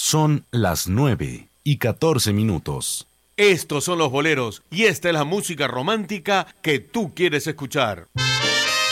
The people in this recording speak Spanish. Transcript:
Son las 9:14. Estos son los boleros y esta es la música romántica que tú quieres escuchar.